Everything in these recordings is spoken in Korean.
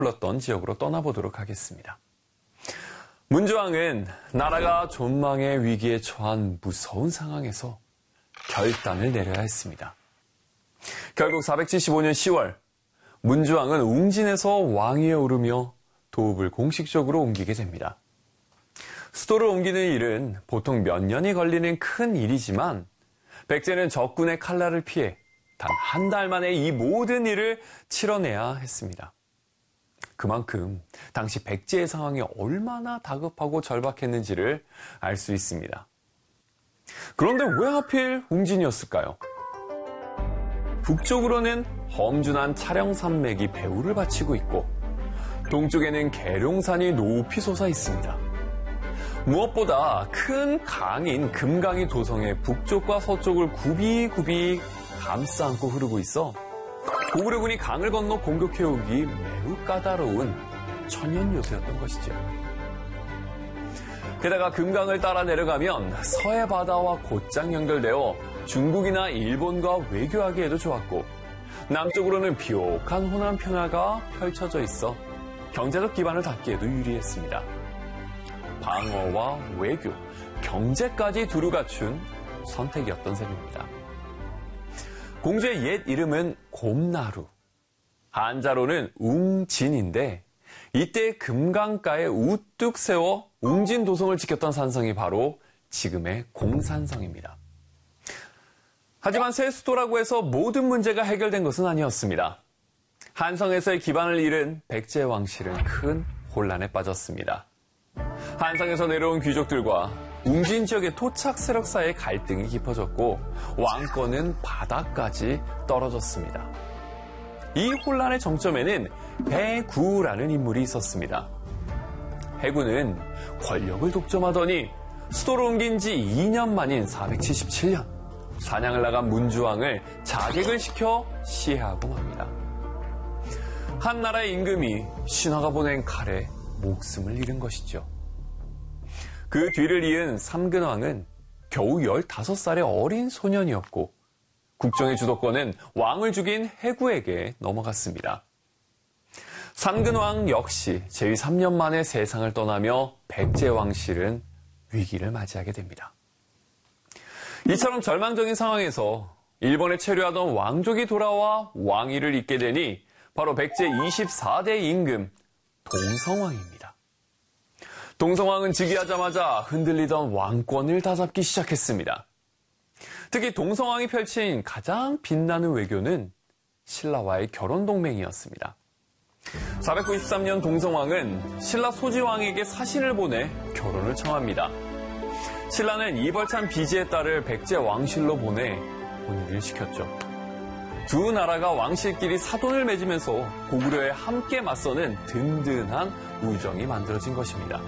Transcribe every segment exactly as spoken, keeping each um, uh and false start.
불렀던 지역으로 떠나보도록 하겠습니다. 문주왕은 나라가 존망의 위기에 처한 무서운 상황에서 결단을 내려야 했습니다. 결국 사백칠십오 년 시월 문주왕은 웅진에서 왕위에 오르며 도읍을 공식적으로 옮기게 됩니다. 수도를 옮기는 일은 보통 몇 년이 걸리는 큰 일이지만 백제는 적군의 칼날을 피해 단 한 달 만에 이 모든 일을 치러내야 했습니다. 그만큼 당시 백제의 상황이 얼마나 다급하고 절박했는지를 알 수 있습니다. 그런데 왜 하필 웅진이었을까요? 북쪽으로는 험준한 차령산맥이 배후를 바치고 있고 동쪽에는 계룡산이 높이 솟아 있습니다. 무엇보다 큰 강인 금강이 도성의 북쪽과 서쪽을 굽이굽이 감싸 안고 흐르고 있어 고구려군이 강을 건너 공격해오기 매우 까다로운 천연 요새였던 것이죠. 게다가 금강을 따라 내려가면 서해 바다와 곧장 연결되어 중국이나 일본과 외교하기에도 좋았고 남쪽으로는 비옥한 호남 평야가 펼쳐져 있어 경제적 기반을 닫기에도 유리했습니다. 방어와 외교, 경제까지 두루 갖춘 선택이었던 셈입니다. 공주의 옛 이름은 곰나루, 한자로는 웅진인데 이때 금강가에 우뚝 세워 웅진 도성을 지켰던 산성이 바로 지금의 공산성입니다. 하지만 새 수도라고 해서 모든 문제가 해결된 것은 아니었습니다. 한성에서의 기반을 잃은 백제 왕실은 큰 혼란에 빠졌습니다. 한성에서 내려온 귀족들과 웅진 지역의 토착 세력 사이의 갈등이 깊어졌고 왕권은 바닥까지 떨어졌습니다. 이 혼란의 정점에는 해구라는 인물이 있었습니다. 해구는 권력을 독점하더니 수도를 옮긴 지 이 년 만인 사백칠십칠 년 사냥을 나간 문주왕을 자객을 시켜 시해하고 맙니다. 한 나라의 임금이 신하가 보낸 칼에 목숨을 잃은 것이죠. 그 뒤를 이은 삼근왕은 겨우 열다섯 살의 어린 소년이었고 국정의 주도권은 왕을 죽인 해구에게 넘어갔습니다. 삼근왕 역시 재위 삼 년 만에 세상을 떠나며 백제 왕실은 위기를 맞이하게 됩니다. 이처럼 절망적인 상황에서 일본에 체류하던 왕족이 돌아와 왕위를 잇게 되니 바로 백제 이십사 대 임금 동성왕입니다. 동성왕은 즉위하자마자 흔들리던 왕권을 다잡기 시작했습니다. 특히 동성왕이 펼친 가장 빛나는 외교는 신라와의 결혼 동맹이었습니다. 사백구십삼 년 동성왕은 신라 소지왕에게 사신을 보내 결혼을 청합니다. 신라는 이벌찬 비지의 딸을 백제 왕실로 보내 혼인을 시켰죠. 두 나라가 왕실끼리 사돈을 맺으면서 고구려에 함께 맞서는 든든한 우정이 만들어진 것입니다.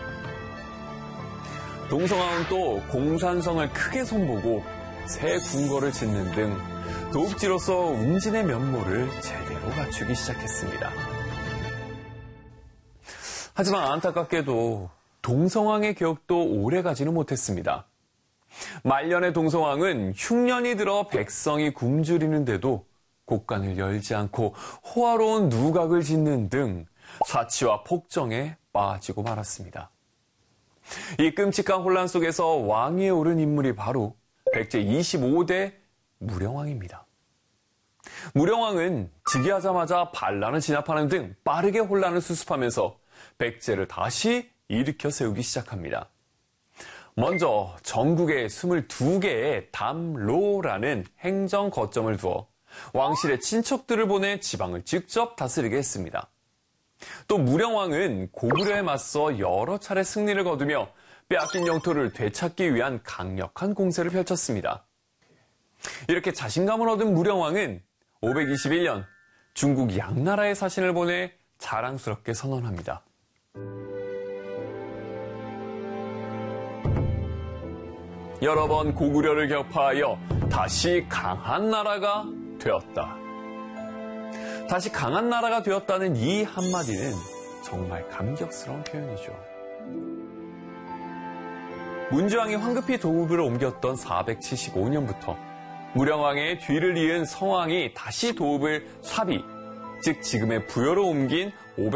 동성왕은 또 공산성을 크게 손보고 새 궁궐을 짓는 등 도읍지로서 웅진의 면모를 제대로 갖추기 시작했습니다. 하지만 안타깝게도 동성왕의 기억도 오래가지는 못했습니다. 말년의 동성왕은 흉년이 들어 백성이 굶주리는데도 곳간을 열지 않고 호화로운 누각을 짓는 등 사치와 폭정에 빠지고 말았습니다. 이 끔찍한 혼란 속에서 왕위에 오른 인물이 바로 백제 이십오 대 무령왕입니다. 무령왕은 즉위하자마자 반란을 진압하는 등 빠르게 혼란을 수습하면서 백제를 다시 일으켜 세우기 시작합니다. 먼저 전국에 스물두 개의 담로라는 행정 거점을 두어 왕실의 친척들을 보내 지방을 직접 다스리게 했습니다. 또 무령왕은 고구려에 맞서 여러 차례 승리를 거두며 빼앗긴 영토를 되찾기 위한 강력한 공세를 펼쳤습니다. 이렇게 자신감을 얻은 무령왕은 오백이십일 년 중국 양나라에 사신을 보내 자랑스럽게 선언합니다. 여러 번 고구려를 격파하여 다시 강한 나라가 되었다. 다시 강한 나라가 되었다는 이 한마디는 정말 감격스러운 표현이죠. 문주왕이 황급히 도읍을 옮겼던 사백칠십오 년부터 무령왕의 뒤를 이은 성왕이 다시 도읍을 사비, 즉 지금의 부여로 옮긴